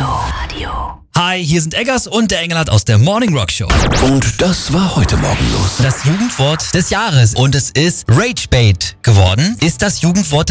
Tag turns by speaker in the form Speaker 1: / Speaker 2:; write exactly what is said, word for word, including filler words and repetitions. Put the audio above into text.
Speaker 1: Radio. Hi, hier sind Eggers und der Engelhardt aus der Morning Rock Show.
Speaker 2: Und das war heute Morgen los.
Speaker 1: Das Jugendwort des Jahres und es ist Ragebait geworden. Ist das Jugendwort